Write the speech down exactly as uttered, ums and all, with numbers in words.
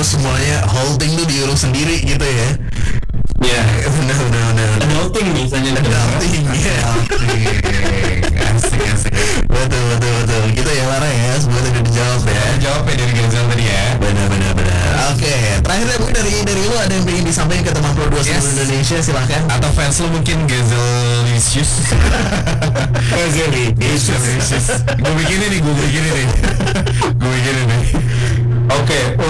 harus semuanya holding tuh diurus sendiri gitu ya. Ya, benar benar benar. adulting misalnya. Adulting ya. Asik asik. Betul betul betul. Gitu ya Lara ya. Semoga tadi dijawab ya. Jawab ya dari Gazel tadi ya. Benar benar benar. Oke, terakhir mungkin dari dari lu ada yang ingin disampaikan ke teman Pro dua Yes. Indonesia, silahkan. Atau fans lo mungkin Gazelicious. Gazelicious. Gue bikin ini, gue bikin ini. Gue bikin ini. Oke,